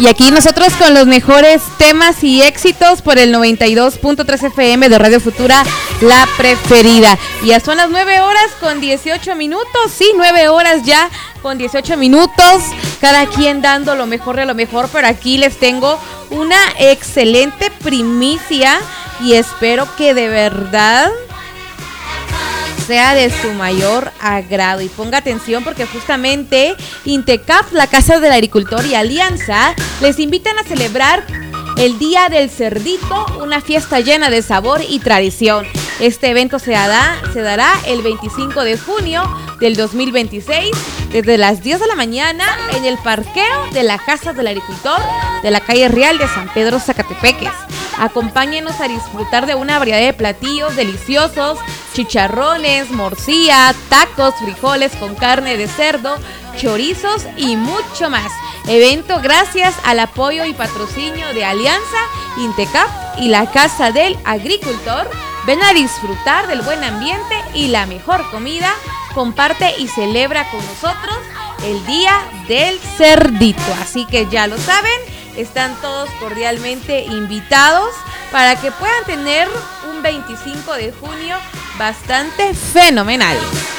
Y aquí nosotros con los mejores temas y éxitos por el 92.3 FM de Radio Futura, la preferida. Y ya son las 9 horas con 18 minutos, sí, 9 horas ya con 18 minutos, cada quien dando lo mejor de lo mejor, pero aquí les tengo una excelente primicia y espero que de verdad sea de su mayor agrado. Y ponga atención porque justamente Intecaf, la Casa del Agricultor y Alianza les invitan a celebrar el Día del Cerdito, una fiesta llena de sabor y tradición. Este evento se dará el 25 de junio del 2026 desde las 10 de la mañana en el parqueo de la Casa del Agricultor de la calle Real de San Pedro, Zacatepeques. Acompáñenos a disfrutar de una variedad de platillos deliciosos, chicharrones, morcilla, tacos, frijoles con carne de cerdo, chorizos y mucho más. Evento gracias al apoyo y patrocinio de Alianza, Intecaf y la Casa del Agricultor. Ven a disfrutar del buen ambiente y la mejor comida. Comparte y celebra con nosotros el Día del Cerdito. Así que ya lo saben, están todos cordialmente invitados para que puedan tener un 25 de junio bastante fenomenal.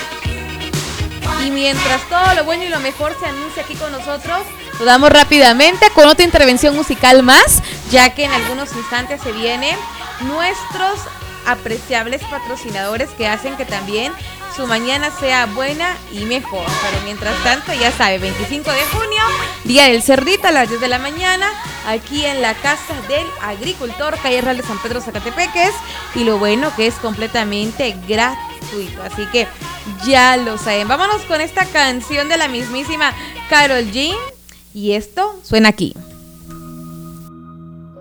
Y mientras todo lo bueno y lo mejor se anuncia aquí con nosotros, lo damos rápidamente con otra intervención musical más, ya que en algunos instantes se vienen nuestros apreciables patrocinadores que hacen que también su mañana sea buena y mejor. Pero mientras tanto, ya sabe, 25 de junio, Día del Cerdito a las 10 de la mañana, aquí en la Casa del Agricultor, calle Real de San Pedro, Zacatepeques, y lo bueno que es completamente gratuito, así que ya lo saben. Vámonos con esta canción de la mismísima Karol G, y esto suena aquí.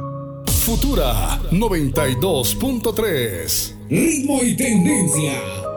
Futura 92.3. Ritmo y tendencia.